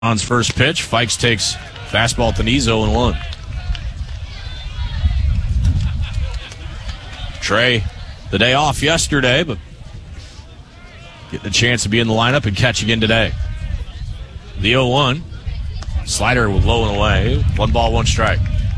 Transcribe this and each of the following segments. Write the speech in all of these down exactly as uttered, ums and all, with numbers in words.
On's first pitch. Fikes takes fastball at the knees, oh and one. Trey, the day off yesterday, but getting a chance to be in the lineup and catch again today. The oh one. Slider with low and away. One ball, one strike.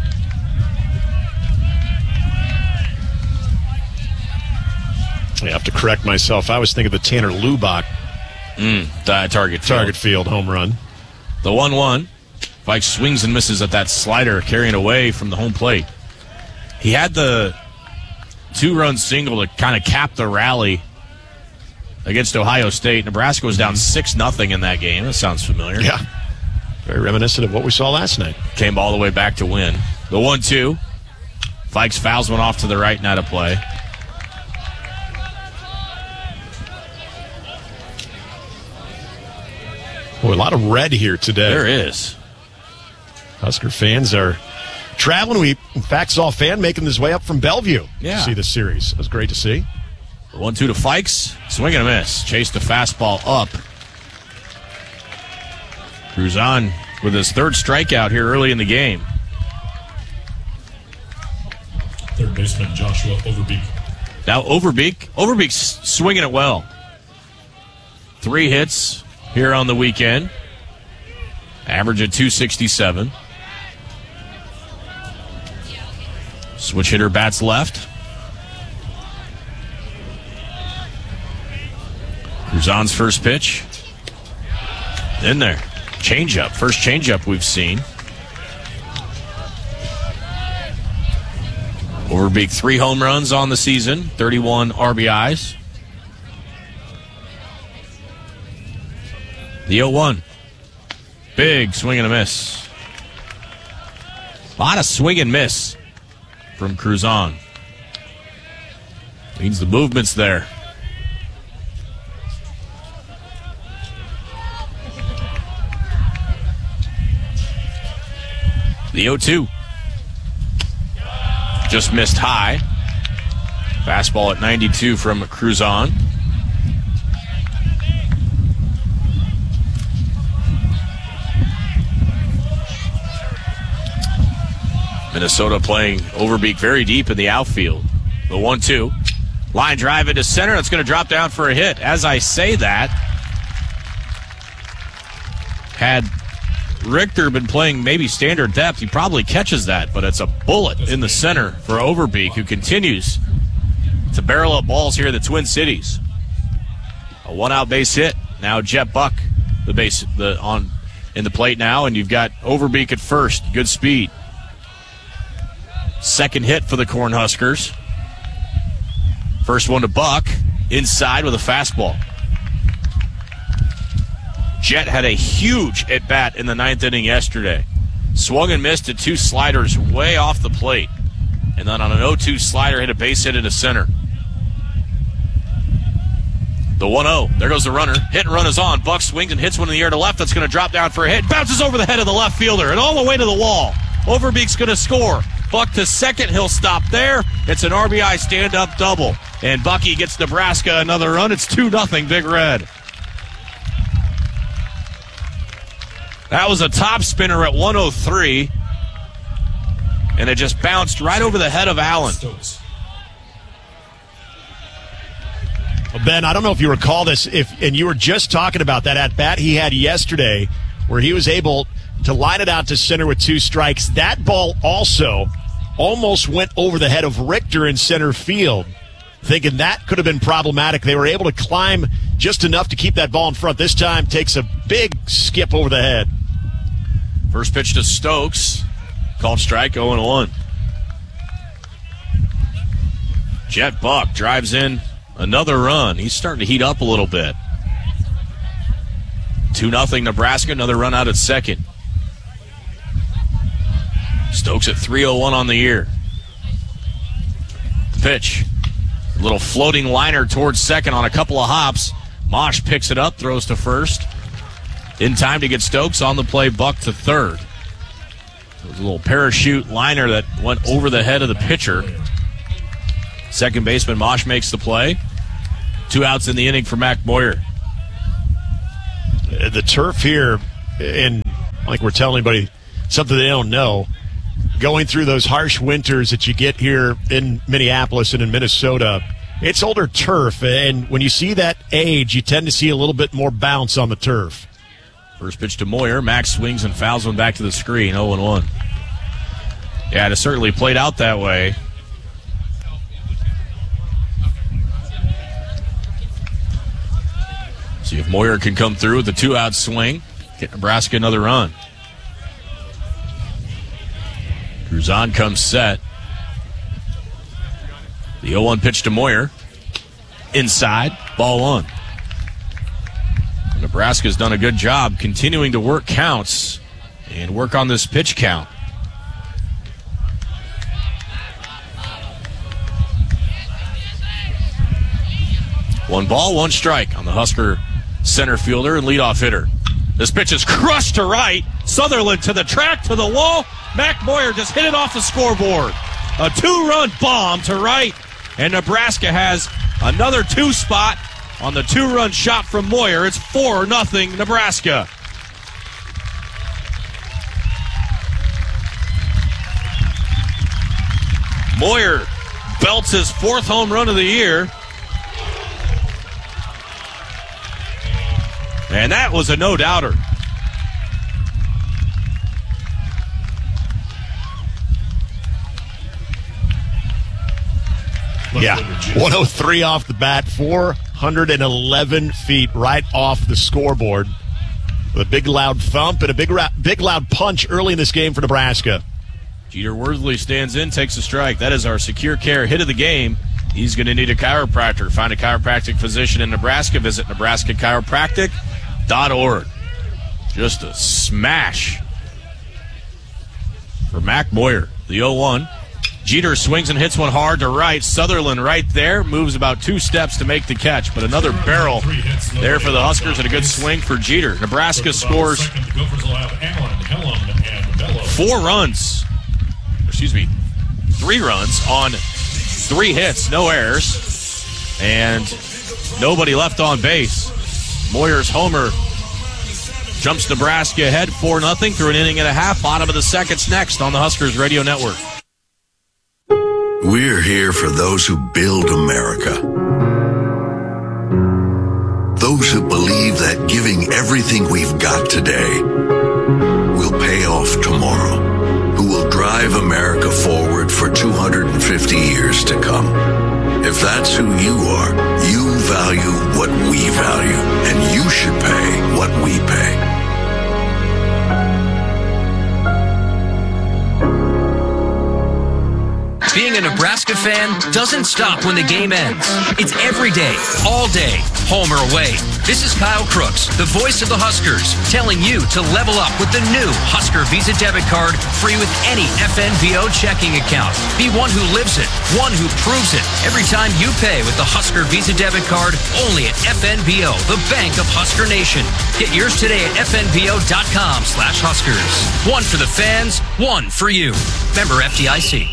I have to correct myself. I was thinking the Tanner Lubach mm, target field. target field home run. The one one. Fikes swings and misses at that slider, carrying away from the home plate. He had the two-run single to kind of cap the rally against Ohio State. Nebraska was down six nothing in that game. That sounds familiar. Yeah. Very reminiscent of what we saw last night. Came all the way back to win. The one two. Fikes fouls one off to the right and out of play. Boy, a lot of red here today. There is. Husker fans are traveling. We, in fact, saw a fan making his way up from Bellevue yeah. to see the series. It was great to see. The one two to Fikes. Swing and a miss. Chased the fastball up. Cruzan with his third strikeout here early in the game. Third baseman Joshua Overbeek. Now Overbeek. Overbeek's swinging it well. Three hits here on the weekend. Average at two sixty-seven. Switch hitter bats left. Cruzan's first pitch. In there. Changeup. First changeup we've seen. Overbeek, three home runs on the season, thirty-one R B Is. The oh one. Big swing and a miss. A lot of swing and miss from Cruzan. Means the movement's there. The oh two. Just missed high. Fastball at ninety-two from Cruzan. Minnesota playing Overbeek very deep in the outfield. The one two. Line drive into center. It's going to drop down for a hit. As I say that, had Richter been playing maybe standard depth, he probably catches that, but it's a bullet in the center for Overbeek, who continues to barrel up balls here in the Twin Cities. A one-out base hit. Now Jet Buck, the base the on in the plate now, and you've got Overbeek at first. Good speed. Second hit for the Cornhuskers. First one to Buck, inside with a fastball. Jet had a huge at-bat in the ninth inning yesterday. Swung and missed at two sliders way off the plate. And then on an oh two slider, hit a base hit into center. The one oh. There goes the runner. Hit and run is on. Buck swings and hits one in the air to left. That's going to drop down for a hit. Bounces over the head of the left fielder and all the way to the wall. Overbeek's going to score. Buck to second. He'll stop there. It's an R B I stand-up double. And Bucky gets Nebraska another run. It's two nothing Big Red. That was a top spinner at one oh three, and it just bounced right over the head of Allen. Well, Ben, I don't know if you recall this, if and you were just talking about that at-bat he had yesterday where he was able to line it out to center with two strikes. That ball also almost went over the head of Richter in center field, thinking that could have been problematic. They were able to climb just enough to keep that ball in front. This time takes a big skip over the head. First pitch to Stokes. Called strike, oh and one. Jet Buck drives in another run. He's starting to heat up a little bit. two nothing Nebraska, another run out at second. Stokes at three oh one on the year. The pitch. A little floating liner towards second on a couple of hops. Mosh picks it up, throws to first. In time to get Stokes on the play, Buck to third. It was a little parachute liner that went over the head of the pitcher. Second baseman Mosh makes the play. Two outs in the inning for Mac Boyer. The turf here and like we're telling anybody something they don't know, going through those harsh winters that you get here in Minneapolis and in Minnesota, it's older turf, and when you see that age, you tend to see a little bit more bounce on the turf. First pitch to Moyer. Max swings and fouls one back to the screen. oh and one. Yeah, it certainly played out that way. See if Moyer can come through with the two-out swing. Get Nebraska another run. Cruzan comes set. The oh one pitch to Moyer. Inside, ball one. Nebraska's done a good job continuing to work counts and work on this pitch count. One ball, one strike on the Husker center fielder and leadoff hitter. This pitch is crushed to right. Sutherland to the track, to the wall. Mac Moyer just hit it off the scoreboard. A two-run bomb to right, and Nebraska has another two spot on the two-run shot from Moyer. It's four nothing Nebraska. Moyer belts his fourth home run of the year. And that was a no-doubter. Yeah, one oh three off the bat, four hundred eleven feet right off the scoreboard. With a big loud thump and a big ra- big loud punch early in this game for Nebraska. Jeter Worthley stands in, takes a strike. That is our Secure Care hit of the game. He's going to need a chiropractor. Find a chiropractic physician in Nebraska. Visit Nebraska Chiropractic dot org. Just a smash for Mac Moyer. The oh one. Jeter swings and hits one hard to right. Sutherland right there. Moves about two steps to make the catch. But another barrel there for the Huskers and a good swing for Jeter. Nebraska scores four runs. Excuse me. Three runs on three hits. No errors. And nobody left on base. Moyer's homer jumps Nebraska ahead four nothing through an inning and a half. Bottom of the second's next on the Huskers Radio Network. We're here for those who build America. Those who believe that giving everything we've got today will pay off tomorrow. Who will drive America forward for two hundred fifty years to come. If that's who you are, you value what we value, and you should pay what we pay. Being a Nebraska fan doesn't stop when the game ends. It's every day, all day, home or away. This is Kyle Crooks, the voice of the Huskers, telling you to level up with the new Husker Visa debit card, free with any F N B O checking account. Be one who lives it, one who proves it. Every time you pay with the Husker Visa debit card, only at F N B O, the bank of Husker Nation. Get yours today at F N B O dot com slash Huskers. One for the fans, one for you. Member F D I C.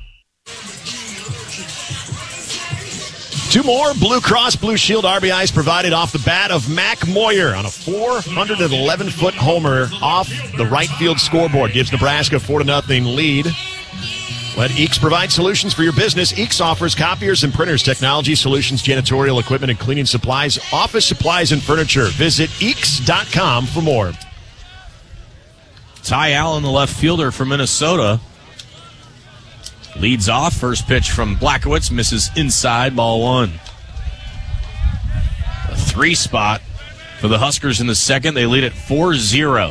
Two more Blue Cross Blue Shield R B Is provided off the bat of Mac Moyer on a four hundred eleven foot homer off the right field scoreboard. Gives Nebraska a four to nothing lead. Let Eeks provide solutions for your business. Eeks offers copiers and printers, technology solutions, janitorial equipment, and cleaning supplies, office supplies, and furniture. Visit eeks dot com for more. Ty Allen, the left fielder for Minnesota, leads off. First pitch from Blackowitz misses inside, ball one. A three spot for the Huskers in the second. They lead at four zero.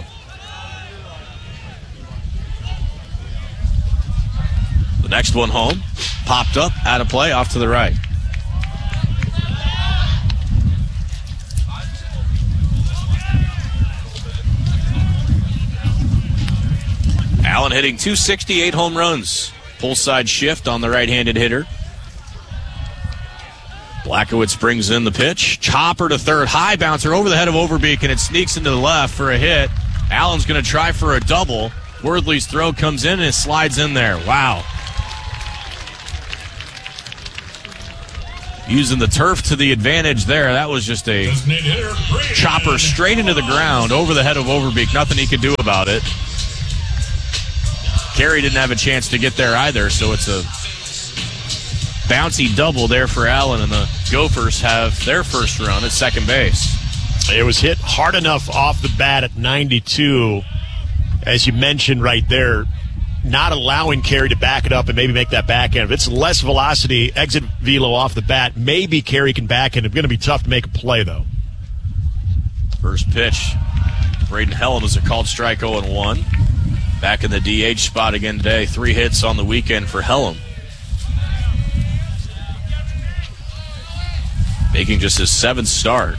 The next one home. Popped up, out of play, off to the right. Allen hitting two sixty-eight home runs. Pull side shift on the right-handed hitter. Blackowitz brings in the pitch. Chopper to third. High bouncer over the head of Overbeek, and it sneaks into the left for a hit. Allen's going to try for a double. Worthley's throw comes in and it slides in there. Wow. using the turf to the advantage there. That was just a chopper straight into the ground over the head of Overbeek. Nothing he could do about it. Carey didn't have a chance to get there either, so it's a bouncy double there for Allen, and the Gophers have their first run at second base. It was hit hard enough off the bat at ninety-two, as you mentioned right there, not allowing Carey to back it up and maybe make that backhand. If it's less velocity, exit velo off the bat, maybe Carey can backhand. It's going to be tough to make a play, though. First pitch, Braden Hellam is a called strike oh and one. Back in the D H spot again today. Three hits on the weekend for Hellam. Making just his seventh start.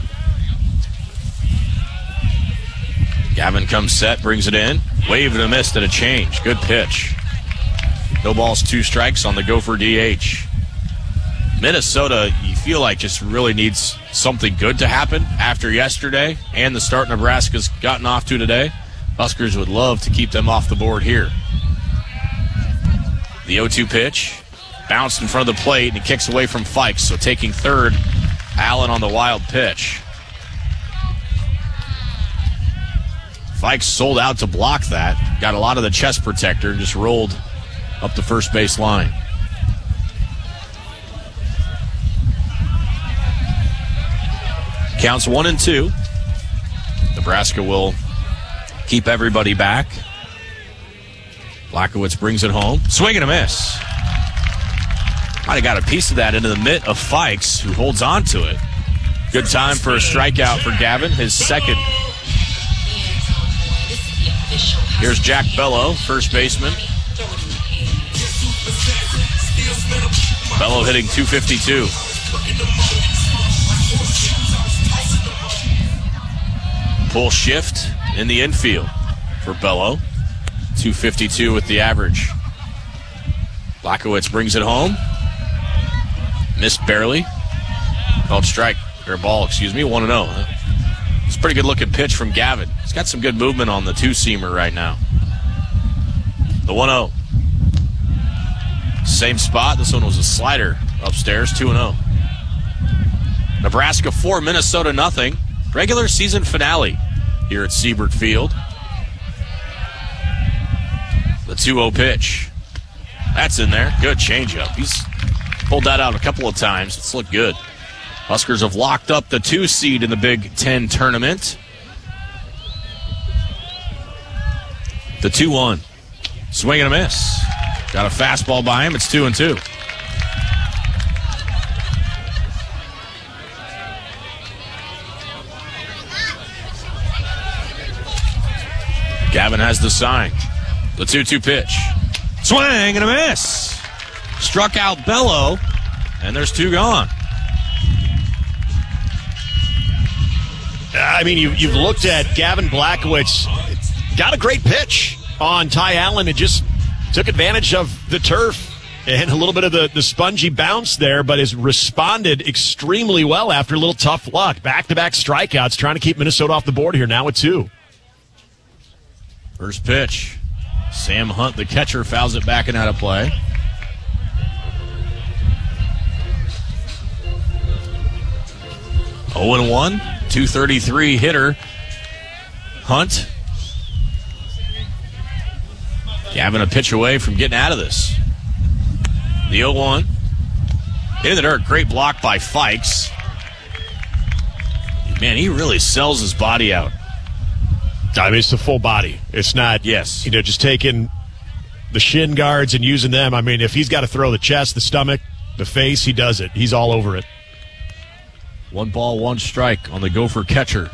Gavin comes set, brings it in. Wave and a miss and a change. Good pitch. No balls, two strikes on the Gopher D H. Minnesota, you feel like just really needs something good to happen after yesterday and the start Nebraska's gotten off to today. Huskers would love to keep them off the board here. The oh two pitch. Bounced in front of the plate, and he kicks away from Fikes. So taking third, Allen on the wild pitch. Fikes sold out to block that. Got a lot of the chest protector and just rolled up the first base line. Counts one and two. Nebraska will keep everybody back. Blachowicz brings it home. Swing and a miss. Might have got a piece of that into the mitt of Fikes, who holds on to it. Good time for a strikeout for Gavin, his second. Here's Jack Bello, first baseman. Bello hitting two fifty-two. Pull shift in the infield for Bello. two fifty-two with the average. Blachowicz brings it home. Missed barely. Called strike, or ball, excuse me, one and oh. It's a pretty good looking pitch from Gavin. He's got some good movement on the two-seamer right now. The one oh. Same spot. This one was a slider upstairs, two and oh. Nebraska four, Minnesota nothing. Regular season finale here at Siebert Field. The two oh pitch. That's in there. Good changeup. He's pulled that out a couple of times. It's looked good. Huskers have locked up the two seed in the Big Ten tournament. The two one. Swing and a miss. Got a fastball by him. It's two and two. Gavin has the sign. The two two pitch. Swing and a miss. Struck out Bello, and there's two gone. I mean, you, you've looked at Gavin Blachowicz. Got a great pitch on Ty Allen. It just took advantage of the turf and a little bit of the, the spongy bounce there, but has responded extremely well after a little tough luck. Back-to-back strikeouts, trying to keep Minnesota off the board here now with two. First pitch. Sam Hunt, the catcher, fouls it back and out of play. oh and one, two thirty-three hitter. Hunt. Gavin a pitch away from getting out of this. The oh one. In the dirt, great block by Fikes. Man, he really sells his body out. I mean, it's the full body. It's not, yes, you know, just taking the shin guards and using them. I mean, if he's got to throw the chest, the stomach, the face, he does it. He's all over it. One ball, one strike on the Gopher catcher.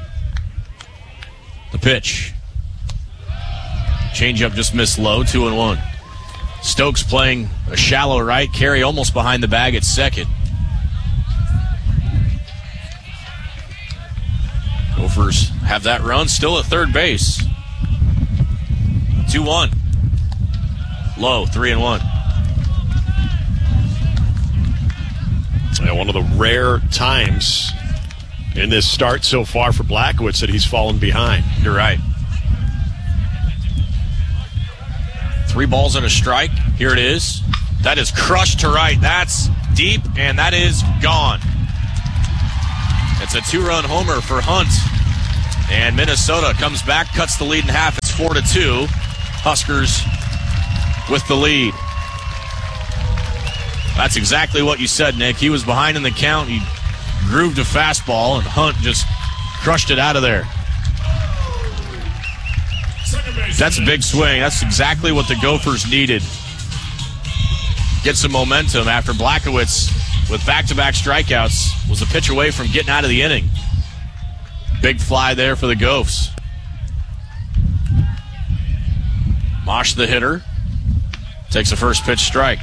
The pitch. Changeup just missed low, two and one. Stokes playing a shallow right. Carey almost behind the bag at second. Gophers have that run still at third base. two one. Low, three and one. Yeah, one of the rare times in this start so far for Blachowicz that he's fallen behind. You're right. Three balls and a strike. Here it is. That is crushed to right. That's deep, and that is gone. It's a two-run homer for Hunt. And Minnesota comes back, cuts the lead in half. It's four to two. Huskers with the lead. That's exactly what you said, Nick. He was behind in the count. He grooved a fastball, and Hunt just crushed it out of there. That's a big swing. That's exactly what the Gophers needed. Get some momentum after Blachowicz, with back-to-back strikeouts, was a pitch away from getting out of the inning. Big fly there for the Gophs. Mosh, the hitter, takes a first pitch strike.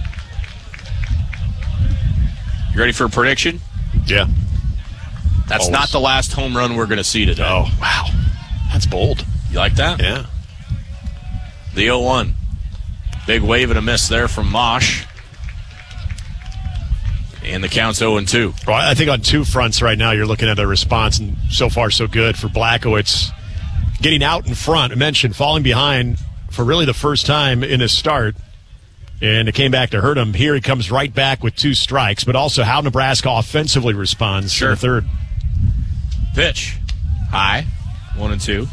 You ready for a prediction? Yeah. That's Always. not the last home run we're going to see today. Oh, wow. That's bold. You like that? Yeah. The oh one. Big wave and a miss there from Mosh. And the count's oh and two. Well, I think on two fronts right now you're looking at a response, and so far so good for Blachowicz. Getting out in front, I mentioned falling behind for really the first time in his start, and it came back to hurt him. Here he comes right back with two strikes, but also how Nebraska offensively responds Sure. in the third. Pitch. High. One and two.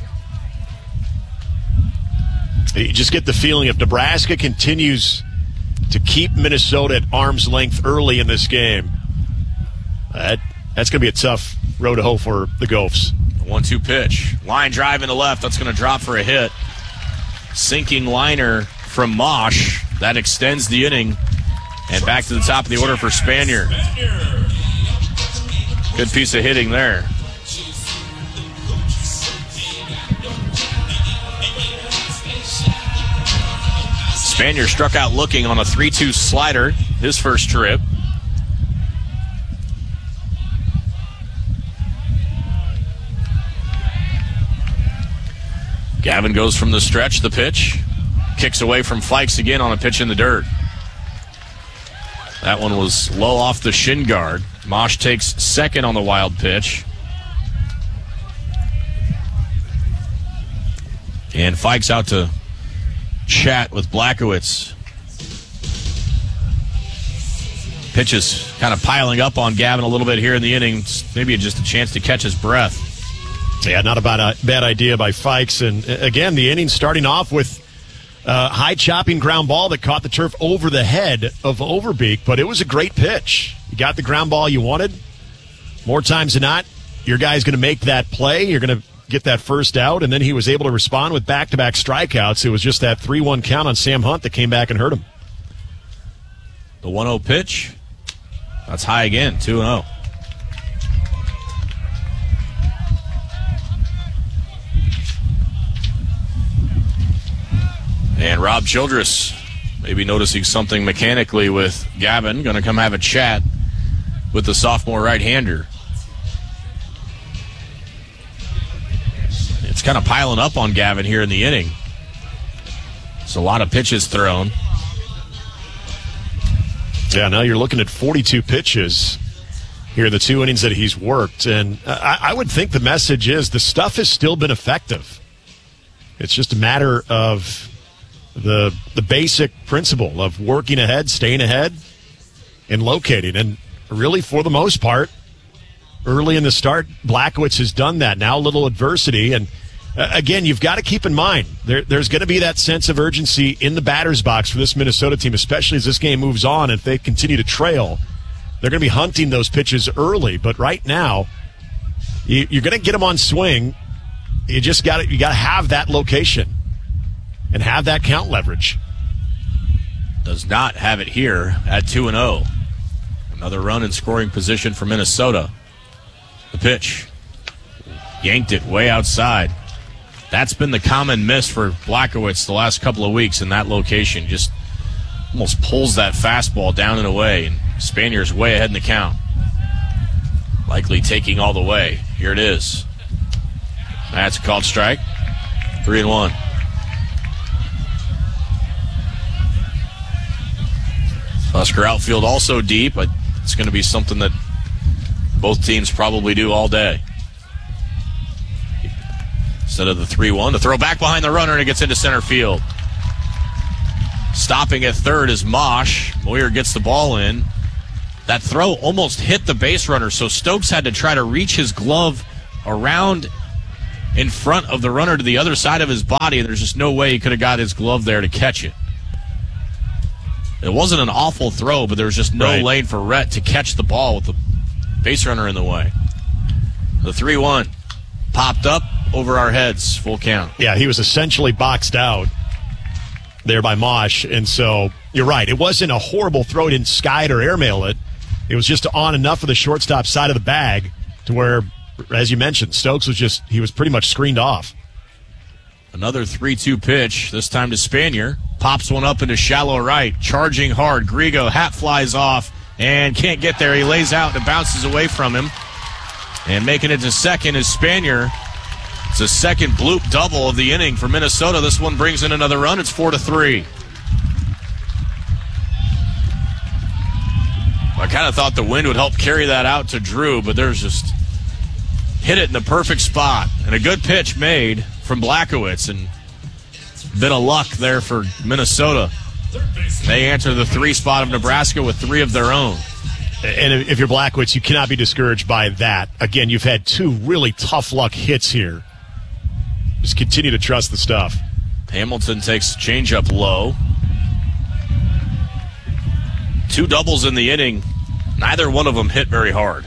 You just get the feeling if Nebraska continues to keep Minnesota at arm's length early in this game, that, that's going to be a tough road to hoe for the Gophs. one two pitch. Line drive into left. That's going to drop for a hit. Sinking liner from Mosh. That extends the inning. And back to the top of the order for Spanier. Good piece of hitting there. Spanier struck out looking on a three two slider his first trip. Gavin goes from the stretch, the pitch. Kicks away from Fikes again on a pitch in the dirt. That one was low off the shin guard. Mosh takes second on the wild pitch. And Fikes out to chat with Blachowicz. Pitches kind of piling up on Gavin a little bit here in the inning. Maybe just a chance to catch his breath. Yeah, not a bad, uh, bad idea by Fikes. And uh, again, the inning starting off with a high chopping ground ball that caught the turf over the head of Overbeek, but it was a great pitch. You got the ground ball you wanted. More times than not, your guy's going to make that play. You're going to get that first out, and then he was able to respond with back-to-back strikeouts. It was just that three one count on Sam Hunt that came back and hurt him. The one oh pitch. That's high again, two and oh. And Rob Childress maybe noticing something mechanically with Gavin. Going to come have a chat with the sophomore right-hander. It's kind of piling up on Gavin here in the inning. It's a lot of pitches thrown. Yeah, now you're looking at forty-two pitches here in the two innings that he's worked. And I, I would think the message is the stuff has still been effective. It's just a matter of the the basic principle of working ahead, staying ahead, and locating. And really, for the most part, early in the start, Blachowicz has done that. Now a little adversity. And uh, again, you've got to keep in mind, there, there's going to be that sense of urgency in the batter's box for this Minnesota team, especially as this game moves on. If they continue to trail, they're going to be hunting those pitches early. But right now, you, you're going to get them on swing. You just got to you got to have that location and have that count leverage. Does not have it here at two and oh. Another run in scoring position for Minnesota. The pitch. Yanked it way outside. That's been the common miss for Blachowicz the last couple of weeks in that location. Just almost pulls that fastball down and away. And Spanier's way ahead in the count. Likely taking all the way. Here it is. That's a called strike. Three and one. Husker outfield also deep, but it's going to be something that both teams probably do all day. Instead of the three one, to throw back behind the runner, and it gets into center field. Stopping at third is Mosh. Moyer gets the ball in. that throw almost hit the base runner, so Stokes had to try to reach his glove around in front of the runner to the other side of his body, and there's just no way he could have got his glove there to catch it. It wasn't an awful throw, but there was just no right. lane for Rhett to catch the ball with the base runner in the way. The three one popped up over our heads, full count. Yeah, he was essentially boxed out there by Mosh, and so you're right. It wasn't a horrible throw. It didn't skide or airmail it. It was just on enough of the shortstop side of the bag to where, as you mentioned, Stokes was just, he was pretty much screened off. Another three two pitch, this time to Spanier. Pops one up into shallow right, charging hard. Grigo, hat flies off and can't get there. He lays out and bounces away from him. And making it to second is Spanier. It's a second bloop double of the inning for Minnesota. This one brings in another run. It's four to three. I kind of thought the wind would help carry that out to Drew, but there's just hit it in the perfect spot. And a good pitch made from Blachowicz, and bit of luck there for Minnesota. They enter the three spot of Nebraska with three of their own. And if you're Blachowicz, you cannot be discouraged by that. Again, you've had two really tough luck hits here. Just continue to trust the stuff. Hamilton takes changeup low. Two doubles in the inning. Neither one of them hit very hard.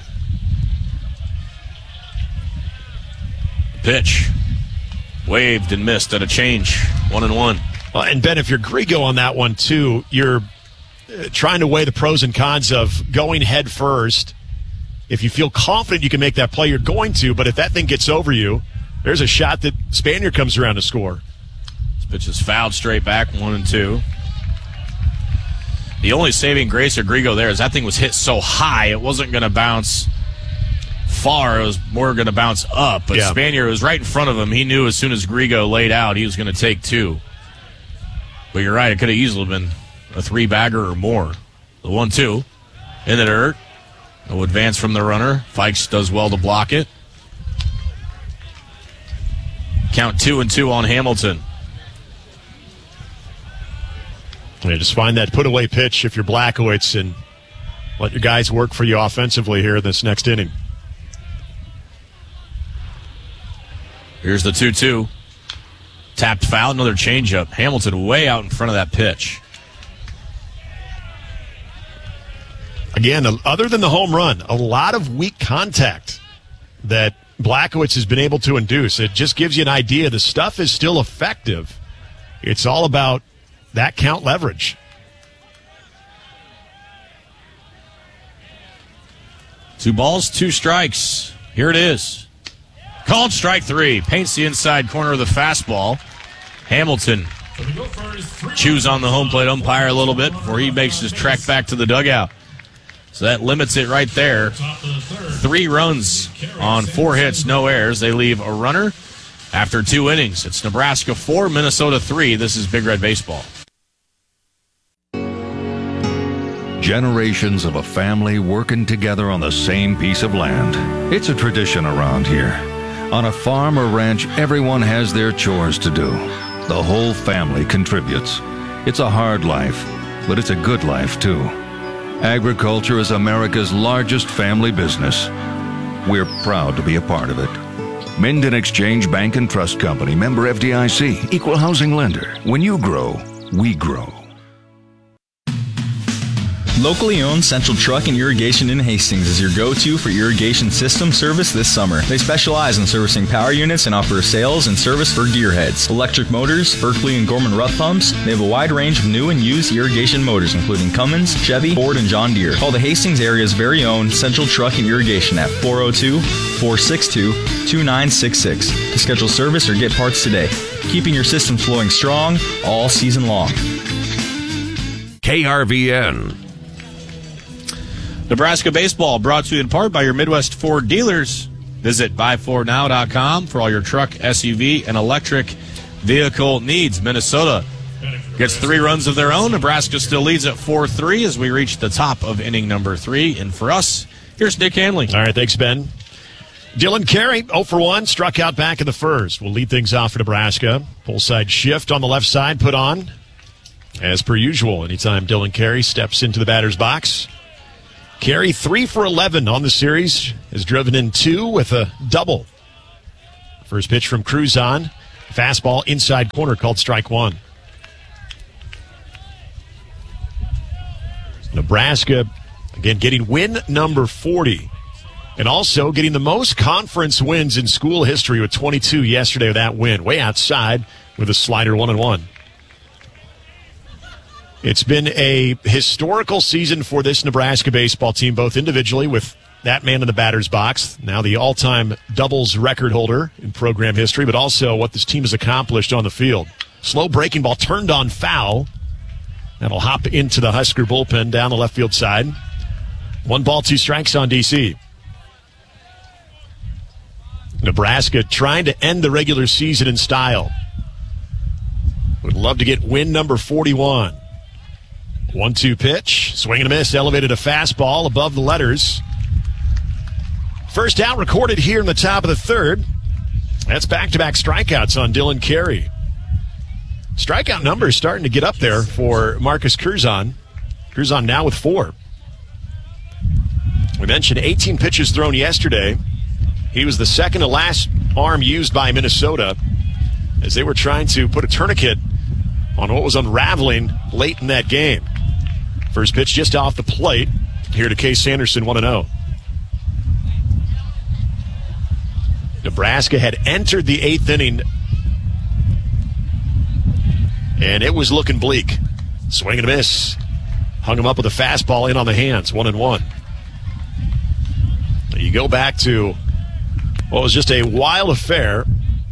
Pitch. Waved and missed at a change. One and one. Well, and Ben, if you're Grigo on that one too, you're uh, trying to weigh the pros and cons of going head first. If you feel confident you can make that play, you're going to. But if that thing gets over you, there's a shot that Spanier comes around to score. This pitch is fouled straight back, one and two. The only saving grace of Grigo there is that thing was hit so high it wasn't going to bounce far. It was more going to bounce up. But yeah. Spanier was right in front of him. He knew as soon as Grigo laid out he was going to take two. But you're right, it could have easily been a three-bagger or more. The one two in the dirt. No advance from the runner. Fikes does well to block it. Count two and two on Hamilton. Yeah, just find that put-away pitch if you're Blachowicz and let your guys work for you offensively here in this next inning. Here's the two two. Tapped foul, another changeup. Hamilton way out in front of that pitch. Again, other than the home run, a lot of weak contact that Blachowicz has been able to induce. It just gives you an idea. The stuff is still effective. It's all about that count leverage. Two balls, two strikes. Here it is. Called strike three. Paints the inside corner of the fastball. Hamilton chews on the home plate umpire a little bit before he makes his trek back to the dugout. So that limits it right there. Three runs on four hits, no errors. They leave a runner after two innings. It's Nebraska four, Minnesota three. This is Big Red Baseball. Generations of a family working together on the same piece of land. It's a tradition around here. On a farm or ranch, everyone has their chores to do. The whole family contributes. It's a hard life, but it's a good life too. Agriculture is America's largest family business. We're proud to be a part of it. Minden Exchange Bank and Trust Company, member F D I C, equal housing lender. When you grow, we grow. Locally owned Central Truck and Irrigation in Hastings is your go-to for irrigation system service this summer. They specialize in servicing power units and offer sales and service for gearheads, electric motors, Berkeley and Gorman Rough pumps. They have a wide range of new and used irrigation motors, including Cummins, Chevy, Ford, and John Deere. Call the Hastings area's very own Central Truck and Irrigation at four oh two, four six two, two nine six six to schedule service or get parts today. Keeping your system flowing strong all season long. K R V N. Nebraska Baseball brought to you in part by your Midwest Ford dealers. Visit buy ford now dot com for all your truck, S U V, and electric vehicle needs. Minnesota gets three runs of their own. Nebraska still leads at four three as we reach the top of inning number three. And for us, here's Nick Hanley. All right, thanks, Ben. Dylan Carey, oh for one, struck out back in the first. We'll lead things off for Nebraska. Full side shift on the left side put on. As per usual, anytime Dylan Carey steps into the batter's box. Carey, three for eleven on the series, has driven in two with a double. First pitch from Cruzan. Fastball inside corner called strike one. Nebraska, again, getting win number forty. And also getting the most conference wins in school history with twenty-two yesterday with that win. Way outside with a slider one and one. It's been a historical season for this Nebraska baseball team, both individually with that man in the batter's box, now the all-time doubles record holder in program history, but also what this team has accomplished on the field. Slow breaking ball turned on foul. That'll hop into the Husker bullpen down the left field side. One ball, two strikes on D C. Nebraska trying to end the regular season in style. Would love to get win number forty-one. one two pitch. Swing and a miss. Elevated a fastball above the letters. First out recorded here in the top of the third. That's back-to-back strikeouts on Dylan Carey. Strikeout numbers starting to get up there for Marcus Cruzan. Cruzan now with four. We mentioned eighteen pitches thrown yesterday. He was the second to last arm used by Minnesota as they were trying to put a tourniquet on what was unraveling late in that game. First pitch just off the plate. Here to Case Sanderson, one and oh. Nebraska had entered the eighth inning, and it was looking bleak. Swing and a miss. Hung him up with a fastball in on the hands, one and one. You go back to what was just a wild affair.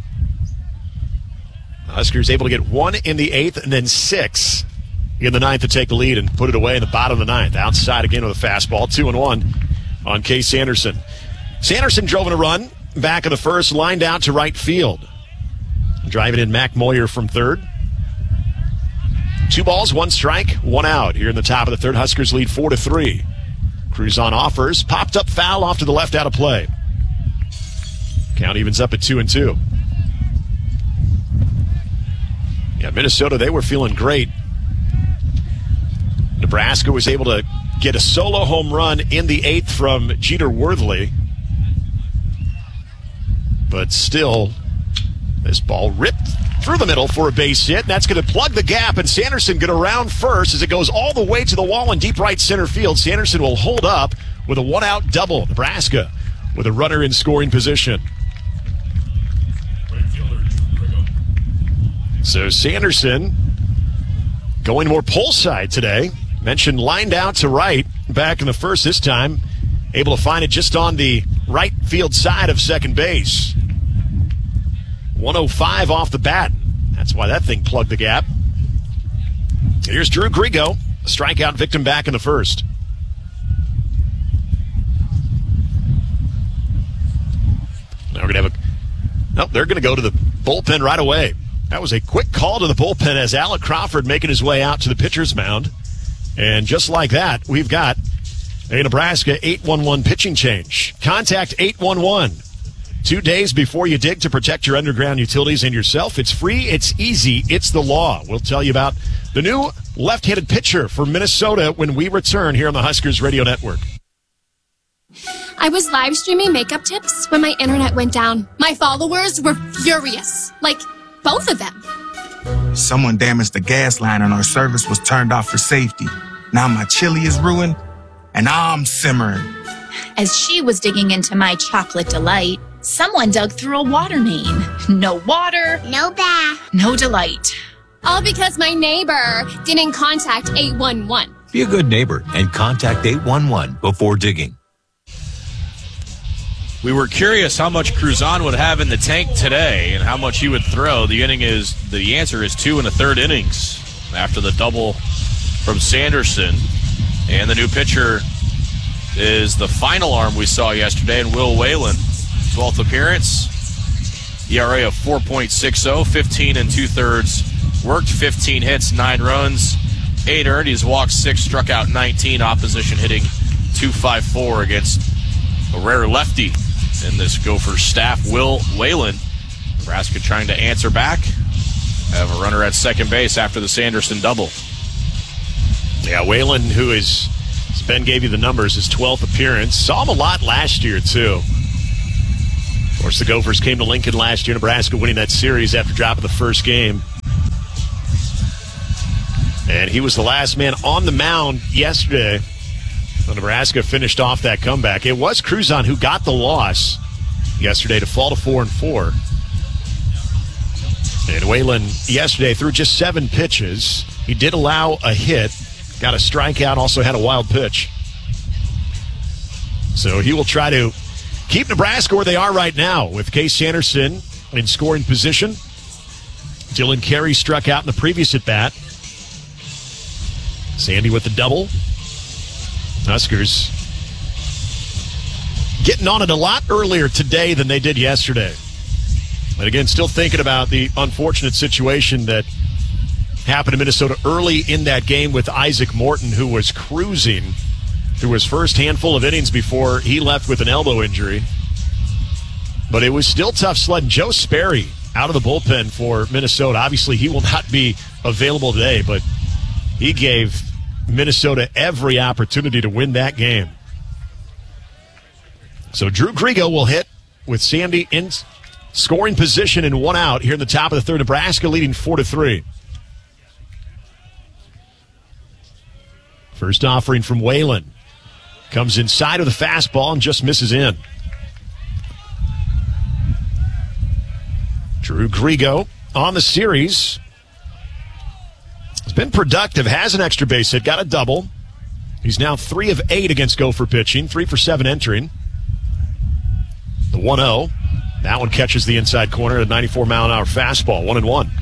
The Huskers able to get one in the eighth and then six in the ninth to take the lead and put it away in the bottom of the ninth. Outside again with a fastball, two and one on Case Sanderson. Sanderson drove in a run. Back of the first, lined out to right field. Driving in Mac Moyer from third. Two balls, one strike, one out. Here in the top of the third, Huskers lead four to three. Cruzan offers, popped up foul off to the left out of play. Count evens up at two and two. Yeah, Minnesota, they were feeling great. Nebraska was able to get a solo home run in the eighth from Jeter Worthley. But still, this ball ripped through the middle for a base hit. And that's going to plug the gap, and Sanderson going to round first as it goes all the way to the wall in deep right center field. Sanderson will hold up with a one-out double. Nebraska with a runner in scoring position. So Sanderson going more pull side today. Mentioned lined out to right back in the first this time. Able to find it just on the right field side of second base. one oh five off the bat. That's why that thing plugged the gap. Here's Drew Grigo, a strikeout victim back in the first. Now we're going to have a... Nope, they're going to go to the bullpen right away. That was a quick call to the bullpen as Alec Crawford making his way out to the pitcher's mound. And just like that, we've got a Nebraska eight one one pitching change. Contact eight one one. Two days before you dig to protect your underground utilities and yourself. It's free, it's easy, it's the law. We'll tell you about the new left-handed pitcher for Minnesota when we return here on the Huskers Radio Network. I was live streaming makeup tips when my internet went down. My followers were furious. Like, both of them. Someone damaged the gas line and our service was turned off for safety. Now my chili is ruined and I'm simmering. As she was digging into my chocolate delight, someone dug through a water main. No water, No bath. no delight. All because my neighbor didn't contact eight one one. Be a good neighbor and contact eight one one before digging. We were curious how much Cruzan would have in the tank today and how much he would throw. The inning is the answer is two and a third innings after the double from Sanderson. And the new pitcher is the final arm we saw yesterday in Will Whalen. twelfth appearance. E R A of four point six oh, fifteen and two-thirds. Worked fifteen hits, nine runs, eight earned. He's walked six, struck out nineteen. Opposition hitting two fifty-four against a rare lefty in this Gopher staff, Will Whalen. Nebraska trying to answer back. Have a runner at second base after the Sanderson double. Yeah, Whalen, who is As Ben gave you the numbers, his twelfth appearance. Saw him a lot last year, too. Of course, the Gophers came to Lincoln last year, Nebraska winning that series after dropping the first game. And he was the last man on the mound yesterday. So Nebraska finished off that comeback. It was Cruzon who got the loss yesterday to fall to four and four. And Whalen yesterday threw just seven pitches. He did allow a hit, got a strikeout, also had a wild pitch. So he will try to keep Nebraska where they are right now with Case Sanderson in scoring position. Dylan Carey struck out in the previous at-bat. Sandy with the double. Huskers getting on it a lot earlier today than they did yesterday. And again, still thinking about the unfortunate situation that happened in Minnesota early in that game with Isaac Morton, who was cruising through his first handful of innings before he left with an elbow injury. But it was still tough sledding. Joe Sperry out of the bullpen for Minnesota. Obviously, he will not be available today, but he gave Minnesota every opportunity to win that game. So Drew Grigo will hit with Sandy in scoring position and one out here in the top of the third. Nebraska leading four to three. First offering from Whalen. Comes inside of the fastball and just misses in. Drew Grigo on the series. He's been productive, has an extra base hit, got a double. He's now three of eight against Gopher pitching, three for seven entering. The one oh. That one catches the inside corner at a ninety-four mile an hour fastball, one and one.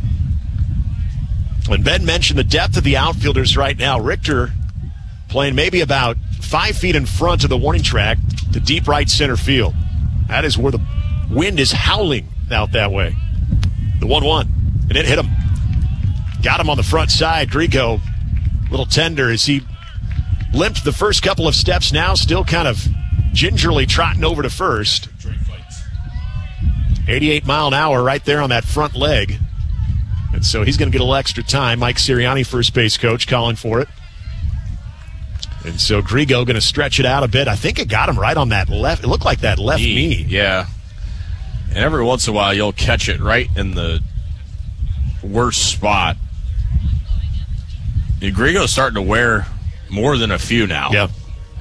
When Ben mentioned the depth of the outfielders right now, Richter playing maybe about five feet in front of the warning track to deep right center field. That is where the wind is howling out that way. The one one, and it hit him. Got him on the front side. Grigo, little tender as he limped the first couple of steps, now still kind of gingerly trotting over to first. eighty-eight mile an hour right there on that front leg. And so he's going to get a little extra time. Mike Sirianni, first base coach, calling for it. And so Grigo going to stretch it out a bit. I think it got him right on that left. It looked like that left knee. knee. Yeah. And every once in a while you'll catch it right in the worst spot. And Grigo's starting to wear more than a few now. Yeah.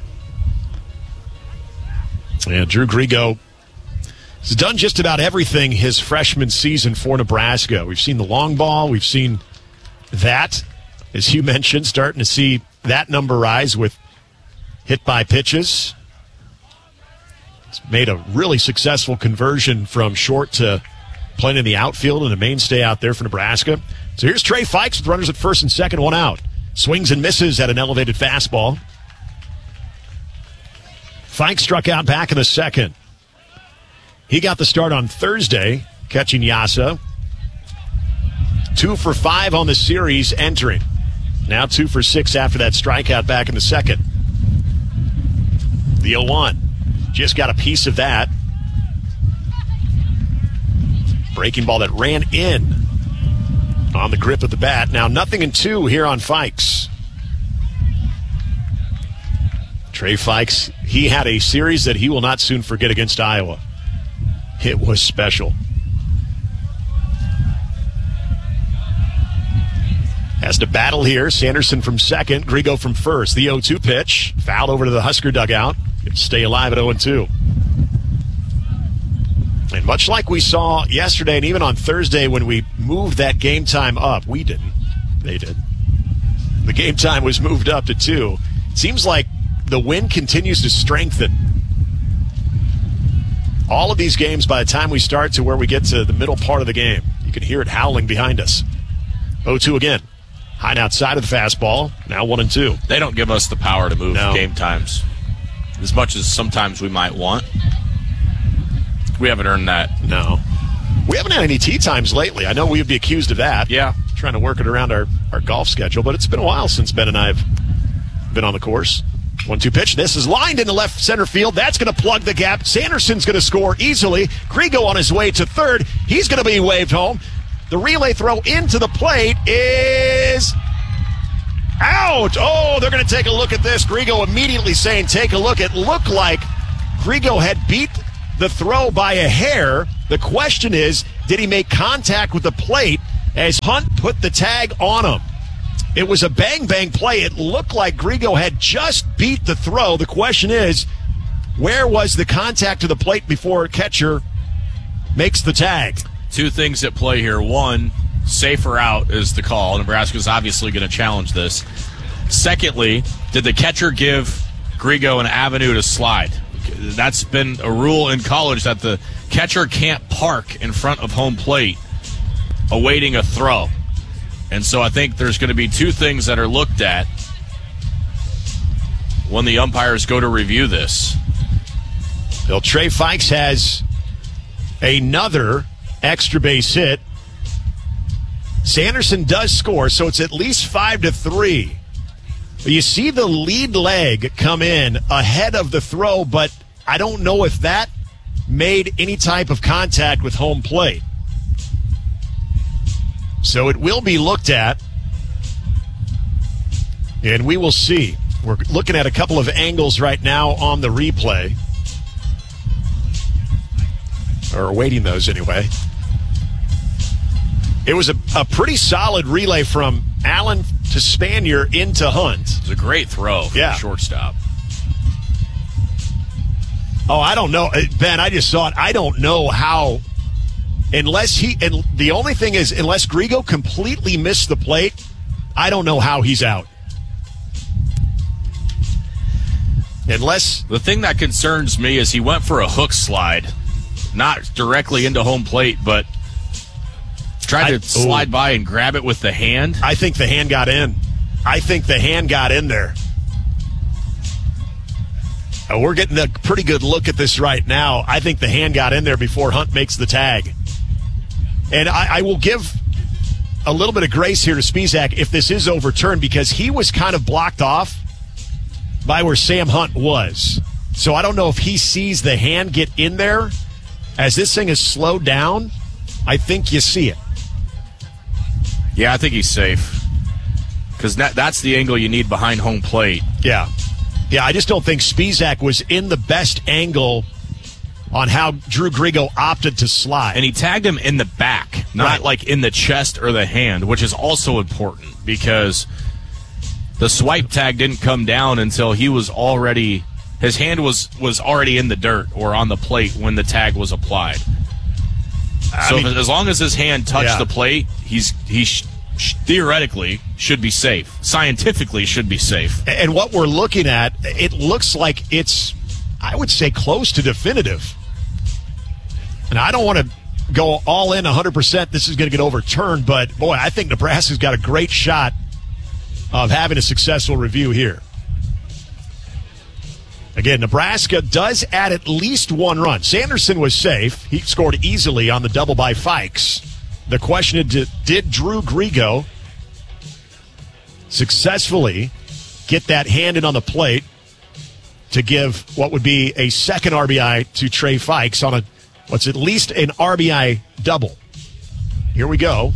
Yeah, Drew Grigo has done just about everything his freshman season for Nebraska. We've seen the long ball. We've seen that, as you mentioned, starting to see that number rise with hit by pitches. He's made a really successful conversion from short to playing in the outfield and a mainstay out there for Nebraska. So here's Trey Fikes with runners at first and second, one out. Swings and misses at an elevated fastball. Fikes struck out back in the second. He got the start on Thursday, catching Yasa. Two for five on the series entering. Now two for six after that strikeout back in the second. The oh one. Just got a piece of that. Breaking ball that ran in on the grip of the bat. Now nothing in two here on Fikes. Trey Fikes, he had a series that he will not soon forget against Iowa. It was special. Has to battle here. Sanderson from second, Grigo from first. The oh two pitch, fouled over to the Husker dugout. Stay alive at oh and two. And much like we saw yesterday and even on Thursday when we moved that game time up, we didn't. They did. The game time was moved up to two. It seems like the wind continues to strengthen. All of these games, by the time we start to where we get to the middle part of the game, you can hear it howling behind us. oh two again. High and outside of the fastball. Now one and two. They don't give us the power to move no. game times as much as sometimes we might want. We haven't earned that. No. We haven't had any tee times lately. I know we would be accused of that. Yeah. Trying to work it around our, our golf schedule, but it's been a while since Ben and I have been on the course. one two pitch. This is lined into left center field. That's going to plug the gap. Sanderson's going to score easily. Grigo on his way to third. He's going to be waved home. The relay throw into the plate is Out! Oh, they're going to take a look at this. Grigo immediately saying, take a look. It looked like Grigo had beat the throw by a hair. The question is, did he make contact with the plate as Hunt put the tag on him? It was a bang-bang play. It looked like Grigo had just beat the throw. The question is, where was the contact to the plate before a catcher makes the tag? Two things at play here. One, safer out is the call. Nebraska's obviously going to challenge this. Secondly, did the catcher give Grigo an avenue to slide? That's been a rule in college that the catcher can't park in front of home plate awaiting a throw. And so I think there's going to be two things that are looked at when the umpires go to review this. Well, Trey Fikes has another extra base hit. Sanderson does score, so it's at least five to three. You see the lead leg come in ahead of the throw, but I don't know if that made any type of contact with home plate. So it will be looked at, and we will see. We're looking at a couple of angles right now on the replay, or awaiting those anyway. It was a, a pretty solid relay from Allen to Spanier into Hunt. It was a great throw from yeah. the shortstop. Oh, I don't know. Ben, I just saw it. I don't know how, unless he, and the only thing is, unless Grigo completely missed the plate, I don't know how he's out. Unless. The thing that concerns me is he went for a hook slide, not directly into home plate, but tried to I, slide ooh. by and grab it with the hand. I think the hand got in. I think the hand got in there. Uh, we're getting a pretty good look at this right now. I think the hand got in there before Hunt makes the tag. And I, I will give a little bit of grace here to Spizak if this is overturned, because he was kind of blocked off by where Sam Hunt was. So I don't know if he sees the hand get in there. As this thing is slowed down, I think you see it. Yeah, I think he's safe. Because that, that's the angle you need behind home plate. Yeah. Yeah, I just don't think Spizak was in the best angle on how Drew Grigo opted to slide. And he tagged him in the back, not right. like in the chest or the hand, which is also important because the swipe tag didn't come down until he was already, his hand was, was already in the dirt or on the plate when the tag was applied. I so mean, as long as his hand touched yeah. the plate, he's he sh- sh- theoretically should be safe. Scientifically should be safe. And what we're looking at, it looks like it's, I would say, close to definitive. And I don't want to go all in one hundred percent this is going to get overturned, but, boy, I think Nebraska's got a great shot of having a successful review here. Again, Nebraska does add at least one run. Sanderson was safe. He scored easily on the double by Fikes. The question is, did Drew Grigo successfully get that hand in on the plate to give what would be a second R B I to Trey Fikes on a what's at least an R B I double? Here we go.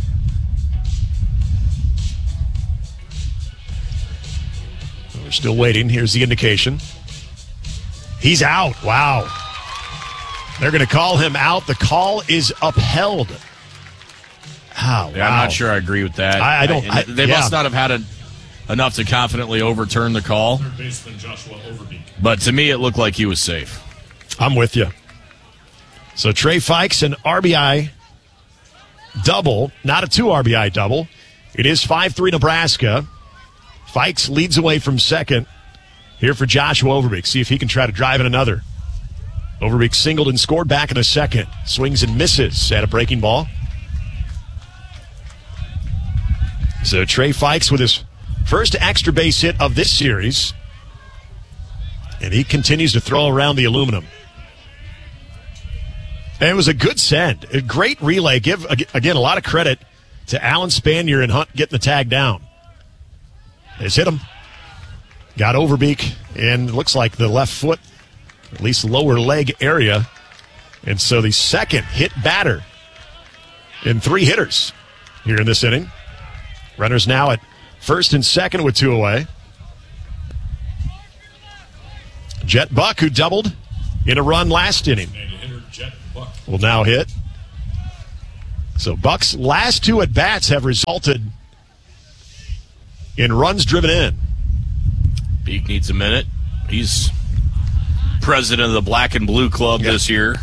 We're still waiting. Here's the indication. He's out. Wow. They're going to call him out. The call is upheld. Oh, yeah, wow. I'm not sure I agree with that. I, I don't. I, they yeah. must not have had a, enough to confidently overturn the call. Third baseman Joshua Overbeek. But to me, it looked like he was safe. I'm with you. So Trey Fikes, an R B I double, not a two R B I double. It is five three Nebraska. Fikes leads away from second. Here for Joshua Overbeek. See if he can try to drive in another. Overbeek singled and scored back in a second. Swings and misses at a breaking ball. So Trey Fikes with his first extra base hit of this series. And he continues to throw around the aluminum. And it was a good send. A great relay. Give, again, a lot of credit to Allen Spanier and Hunt getting the tag down. It's hit him. Got Overbeek, and it looks like the left foot, at least lower leg area. And so the second hit batter in three hitters here in this inning. Runners now at First and second with two away. Jet Buck, who doubled in a run last inning, will now hit. So Buck's last two at-bats have resulted in runs driven in. Beak needs a minute. He's president of the Black and Blue Club yep. this year.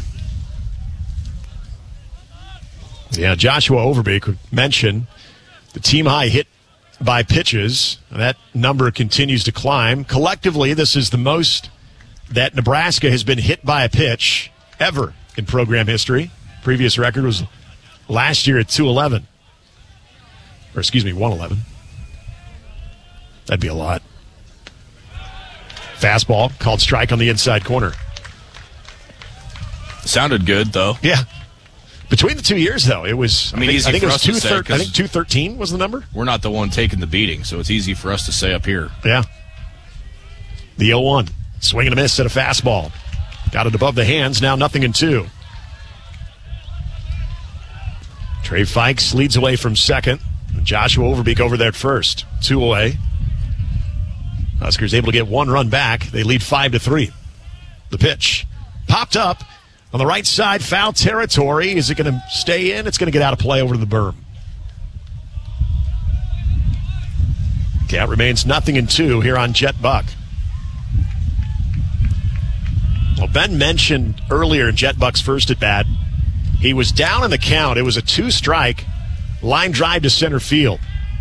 Yeah, Joshua Overbeek would mention the team high hit by pitches. That number continues to climb. Collectively, this is the most that Nebraska has been hit by a pitch ever in program history. Previous record was last year at two eleven. Or excuse me, one eleven. That'd be a lot. Fastball called strike on the inside corner. Sounded good, though. Yeah. Between the two years, though, it was. I mean, I think, easy I think for it was us two to say, thir- I think two thirteen was the number. We're not the one taking the beating, so it's easy for us to say up here. Yeah. The oh one. Swing and a miss at a fastball. Got it above the hands. Now nothing in two. Trey Fikes leads away from second. Joshua Overbeek over there at first. Two away. Huskers able to get one run back. They lead five to three. The pitch popped up on the right side, foul territory. Is it going to stay in? It's going to get out of play over to the berm. Count remains nothing in two here on Jet Buck. Well, Ben mentioned earlier in Jet Buck's first at bat, he was down in the count. It was a two-strike line drive to center field.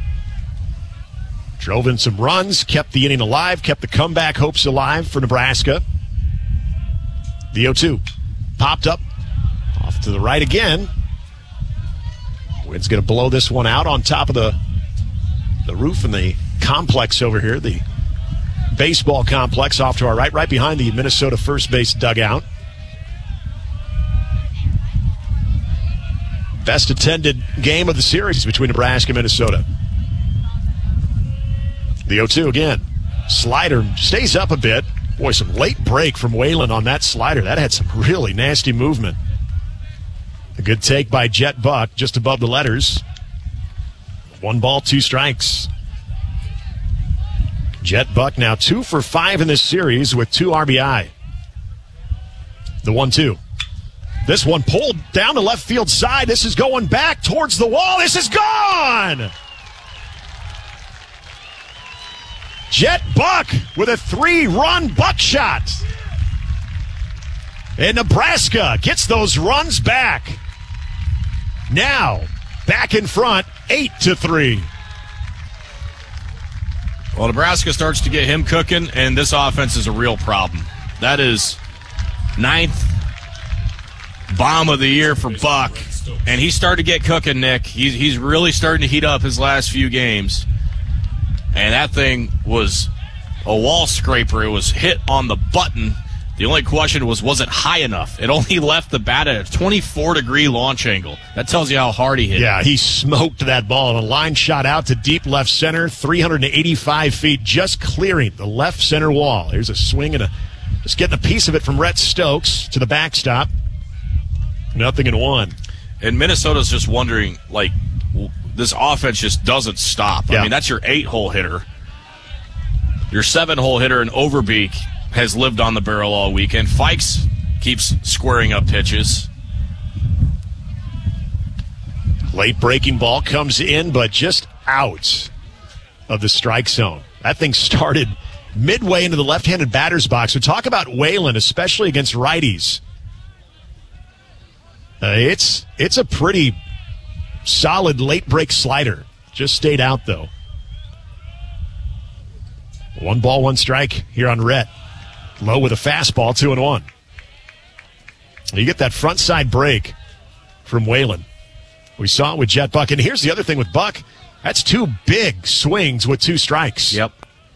Drove in some runs, kept the inning alive, kept the comeback hopes alive for Nebraska. The oh two popped up off to the right again. Wind's going to blow this one out on top of the the roof in the complex over here, the baseball complex off to our right, right behind the Minnesota first base dugout. Best attended game of the series between Nebraska and Minnesota. The oh two again. Slider stays up a bit. Boy, some late break from Whalen on that slider. That had some really nasty movement. A good take by Jet Buck just above the letters. One ball, two strikes. Jet Buck now two for five in this series with two R B I. The one two. This one pulled down the left field side. This is going back towards the wall. This is gone! Jet Buck with a three-run buckshot. And Nebraska gets those runs back. Now, back in front, eight to three. Well, Nebraska starts to get him cooking, and this offense is a real problem. That is ninth bomb of the year for Buck, and he started to get cooking, Nick. He's, he's really starting to heat up his last few games. And that thing was a wall scraper. It was hit on the button. The only question was, was it high enough? It only left the bat at a twenty-four degree launch angle. That tells you how hard he hit. Yeah, he smoked that ball. And a line shot out to deep left center, three hundred eighty-five feet, just clearing the left center wall. Here's a swing and a just getting a piece of it from Rhett Stokes to the backstop. Nothing in one. And Minnesota's just wondering, like, this offense just doesn't stop. Yeah. I mean, that's your eight-hole hitter. Your seven-hole hitter in Overbeek has lived on the barrel all weekend. Fikes keeps squaring up pitches. Late breaking ball comes in, but just out of the strike zone. That thing started midway into the left-handed batter's box. So talk about Whalen, especially against righties. Uh, it's it's a pretty solid late break slider. Just stayed out, though. One ball, one strike here on Rhett. Low with a fastball, two and one. You get that front side break from Whalen. We saw it with Jet Buck. And here's the other thing with Buck. That's two big swings with two strikes. Yep.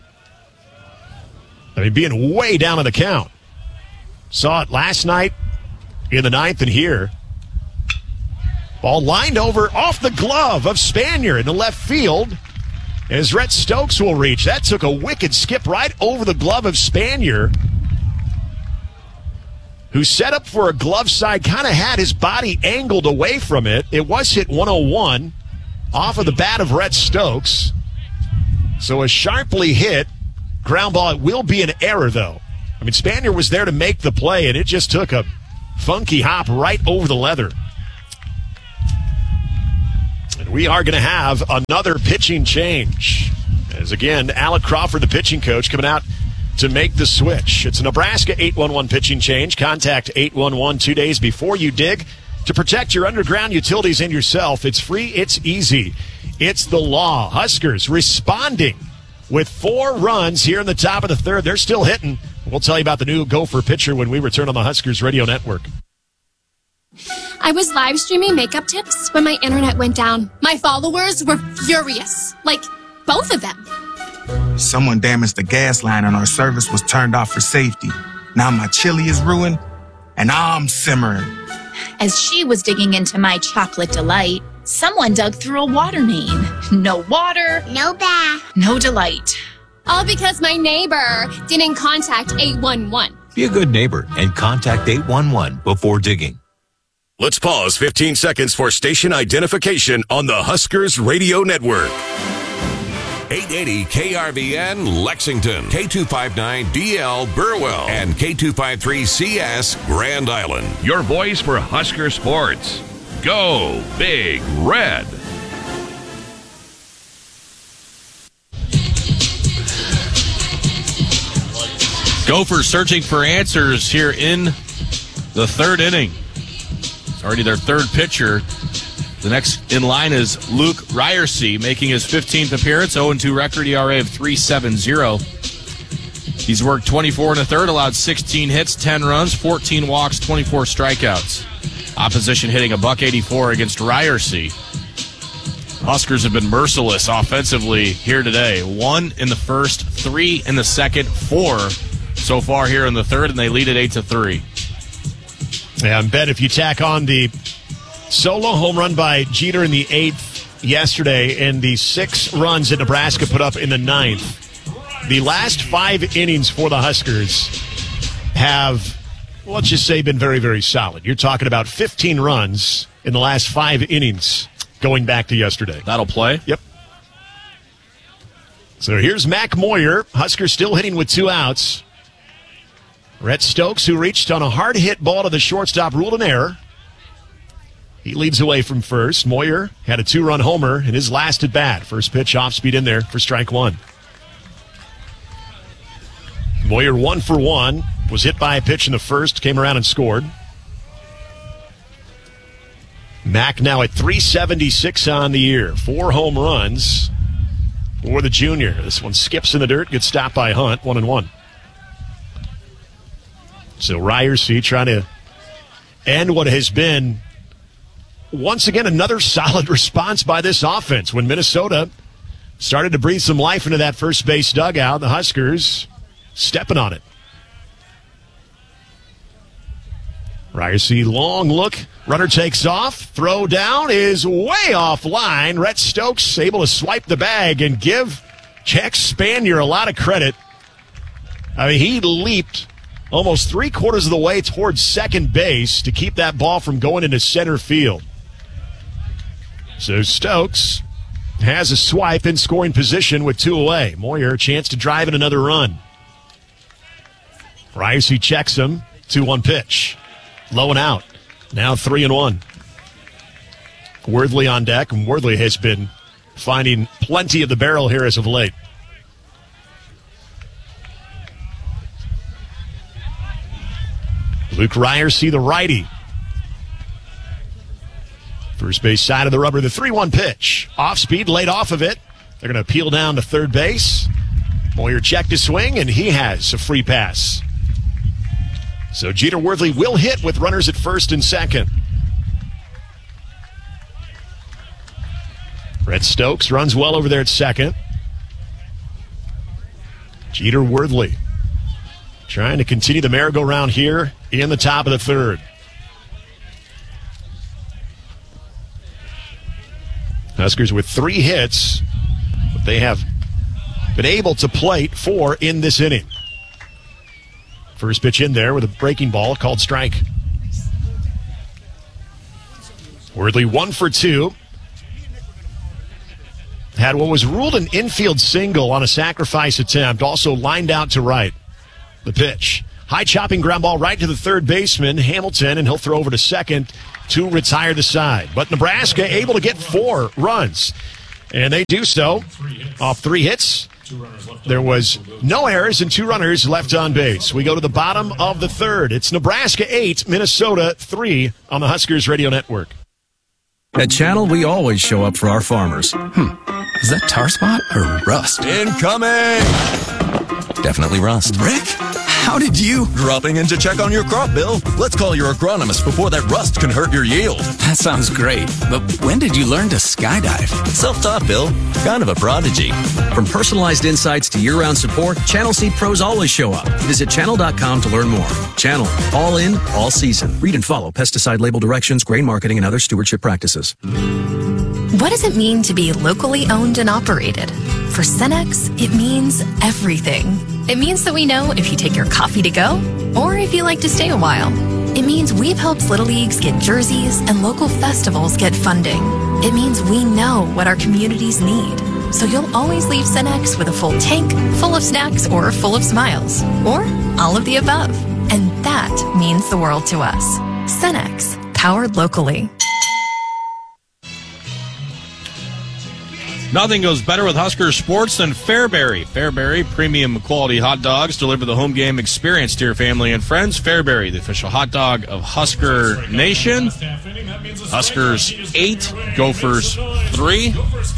I mean, being way down on the count. Saw it last night in the ninth and here. Ball lined over off the glove of Spanier in the left field as Rhett Stokes will reach. That took a wicked skip right over the glove of Spanier, who set up for a glove side, kind of had his body angled away from it. It was hit one oh one off of the bat of Rhett Stokes. So a sharply hit ground ball. It will be an error, though. I mean, Spanier was there to make the play, and it just took a funky hop right over the leather. And we are going to have another pitching change. As again, Alec Crawford, the pitching coach, coming out to make the switch. It's a Nebraska eight one one pitching change. Contact eight one one two days before you dig to protect your underground utilities and yourself. It's free. It's easy. It's the law. Huskers responding with four runs here in the top of the third. They're still hitting. We'll tell you about the new Gopher pitcher when we return on the Huskers Radio Network. I was live streaming makeup tips when my internet went down. My followers were furious. Like, both of them. Someone damaged the gas line and our service was turned off for safety. Now my chili is ruined and I'm simmering. As she was digging into my chocolate delight, someone dug through a water main. No water. No bath. No delight. All because my neighbor didn't contact eight one one. Be a good neighbor and contact eight one one before digging. Let's pause fifteen seconds for station identification on the Huskers Radio Network. eight eighty K R V N Lexington, K two fifty-nine D L Burwell, and K two fifty-three C S Grand Island. Your voice for Husker sports. Go Big Red. Gophers searching for answers here in the third inning. It's already their third pitcher. The next in line is Luke Ryersey, making his fifteenth appearance, oh and two record, E R A of three point seven oh. He's worked twenty-four and a third, allowed sixteen hits, ten runs, fourteen walks, twenty-four strikeouts. Opposition hitting a buck eighty-four against Ryersey. Huskers have been merciless offensively here today. One in the first, three in the second, four so far here in the third, and they lead at eight to three. Yeah, and Ben, if you tack on the solo home run by Jeter in the eighth yesterday and the six runs that Nebraska put up in the ninth, the last five innings for the Huskers have, let's just say, been very, very solid. You're talking about fifteen runs in the last five innings going back to yesterday. That'll play? Yep. So here's Mac Moyer. Huskers still hitting with two outs. Rhett Stokes, who reached on a hard hit ball to the shortstop, ruled an error. He leads away from first. Moyer had a two-run homer in his last at bat. First pitch off speed in there for strike one. Moyer one for one. Was hit by a pitch in the first. Came around and scored. Mac now at three seventy-six on the year. Four home runs for the junior. This one skips in the dirt. Gets stopped by Hunt. One and one. So Ryersey trying to end what has been, once again, another solid response by this offense. When Minnesota started to breathe some life into that first base dugout, the Huskers stepping on it. Ryersey, long look. Runner takes off. Throw down is way offline. Rhett Stokes able to swipe the bag and give Jack Spanier a lot of credit. I mean, he leaped almost three quarters of the way towards second base to keep that ball from going into center field. So Stokes has a swipe in scoring position with two away. Moyer, a chance to drive in another run. Ryersey checks him. two one pitch. Low and out. Now three and one. Worthley on deck, and Worthley has been finding plenty of the barrel here as of late. Luke Ryersey, the righty. First base side of the rubber, the three one pitch. Off speed, laid off of it. They're going to peel down to third base. Moyer checked his swing, and he has a free pass. So Jeter Worthley will hit with runners at first and second. Rhett Stokes runs well over there at second. Jeter Worthley trying to continue the merry-go-round here in the top of the third. Huskers with three hits, but they have been able to plate four in this inning. First pitch in there with a breaking ball called strike. Worthley one for two. had what was ruled an infield single on a sacrifice attempt, also lined out to right. The pitch. High chopping ground ball right to the third baseman, Hamilton, and he'll throw over to second to retire the side. But Nebraska able to get four runs, and they do so off three hits. There was no errors and two runners left on base. We go to the bottom of the third. It's Nebraska eight, Minnesota three on the Huskers Radio Network. At Channel, we always show up for our farmers. Hmm, is that tar spot or rust? Incoming! Definitely rust. Rick, how did you? Dropping in to check on your crop, Bill. Let's call your agronomist before that rust can hurt your yield. That sounds great, but when did you learn to skydive? Self-taught, Bill. Kind of a prodigy. From personalized insights to year-round support, Channel Seed pros always show up. Visit channel dot com to learn more. Channel, all in, all season. Read and follow pesticide label directions, grain marketing, and other stewardship practices. What does it mean to be locally owned and operated? For Cenex, it means everything. It means that we know if you take your coffee to go or if you like to stay a while. It means we've helped Little Leagues get jerseys and local festivals get funding. It means we know what our communities need. So you'll always leave Cenex with a full tank, full of snacks, or full of smiles. Or all of the above. And that means the world to us. Cenex, powered locally. Nothing goes better with Husker sports than Fairbury. Fairbury premium quality hot dogs deliver the home game experience to your family and friends. Fairbury, the official hot dog of Husker Nation. Huskers eight, Gophers three.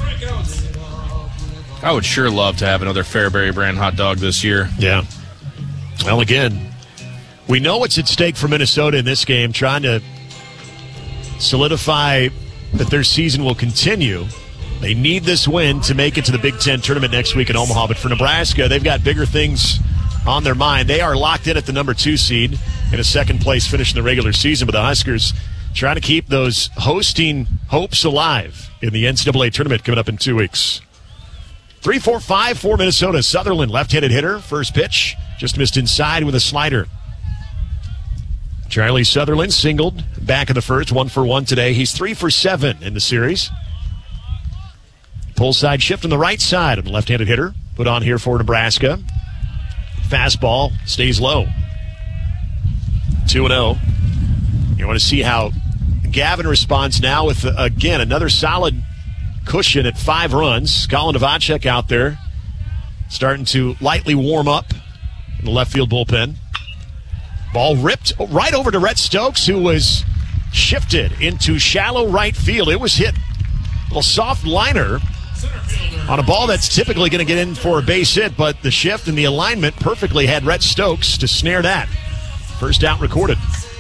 I would sure love to have another Fairbury brand hot dog this year. Yeah. Well, again, we know what's at stake for Minnesota in this game, trying to solidify that their season will continue. They need this win to make it to the Big Ten tournament next week in Omaha. But for Nebraska, they've got bigger things on their mind. They are locked in at the number two seed in a second-place finish in the regular season. But the Huskers trying to keep those hosting hopes alive in the N C double A tournament coming up in two weeks. three four five for Minnesota. Sutherland, left-handed hitter. First pitch, just missed inside with a slider. Charlie Sutherland singled back in the first, one for one today. He's three for seven in the series. Pull side shift on the right side of the left-handed hitter. Put on here for Nebraska. Fastball stays low. two and oh. You want to see how Gavin responds now with, uh, again, another solid cushion at five runs. Colin Novacek out there starting to lightly warm up in the left field bullpen. Ball ripped right over to Rhett Stokes, who was shifted into shallow right field. It was hit a little soft liner on a ball that's typically going to get in for a base hit, but the shift and the alignment perfectly had Rhett Stokes to snare that. First out recorded.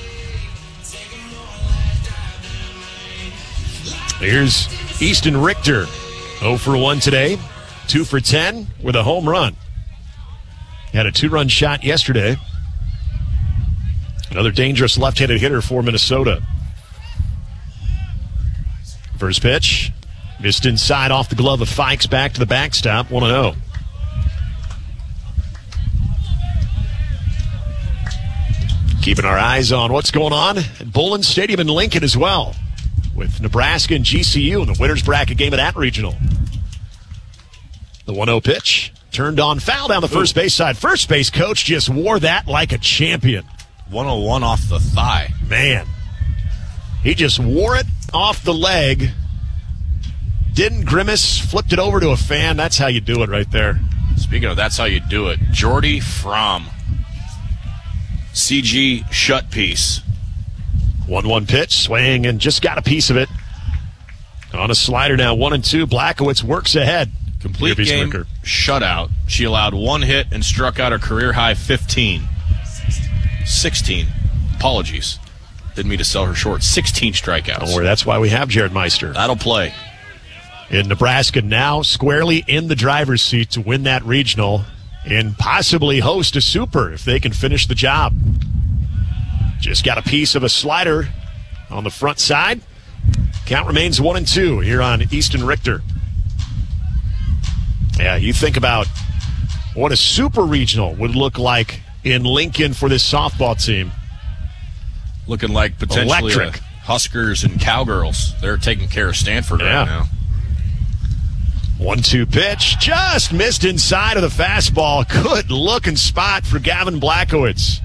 Here's Easton Richter, oh for one today, two for ten with a home run. Had a two-run shot yesterday. Another dangerous left-handed hitter for Minnesota. First pitch. Missed inside off the glove of Fikes, back to the backstop, one and oh. Keeping our eyes on what's going on at Bullen Stadium in Lincoln as well, with Nebraska and G C U in the winner's bracket game of that regional. The one oh pitch, turned on, foul down the first base side. First base coach just wore that like a champion. one oh one off the thigh. Man, he just wore it off the leg. Didn't grimace, flipped it over to a fan. That's how you do it right there. Speaking of that's how you do it, Jordy Fromm. C G shut piece. one one pitch, swing, and just got a piece of it. On a slider now, one and two. Blackowitz works ahead. Complete game Ricker. Shutout. She allowed one hit and struck out a career-high fifteen. sixteen. Apologies. Didn't mean to sell her short. sixteen strikeouts. Don't worry, that's why we have Jared Meister. That'll play. In Nebraska now, squarely in the driver's seat to win that regional and possibly host a super if they can finish the job. Just got a piece of a slider on the front side. Count remains one and two here on Easton Richter. Yeah, you think about what a super regional would look like in Lincoln for this softball team. Looking like potentially Electric. Huskers and Cowgirls. They're taking care of Stanford yeah. right now. one two pitch. Just missed inside of the fastball. Good looking spot for Gavin Blackowitz.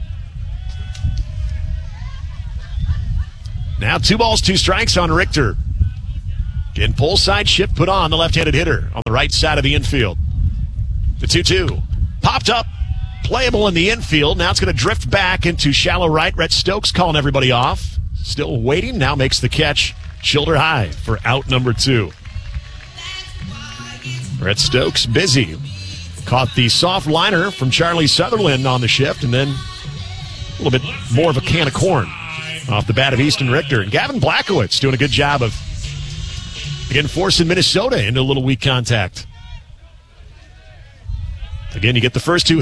Now two balls, two strikes on Richter. Again, pull side shift put on the left-handed hitter on the right side of the infield. The two two. Popped up. Playable in the infield. Now it's going to drift back into shallow right. Rhett Stokes calling everybody off. Still waiting. Now makes the catch shoulder high for out number two. Rhett Stokes busy. Caught the soft liner from Charlie Sutherland on the shift, and then a little bit more of a can of corn off the bat of Easton Richter. And Gavin Blackowitz doing a good job of, again, forcing Minnesota into a little weak contact. Again, you get the first two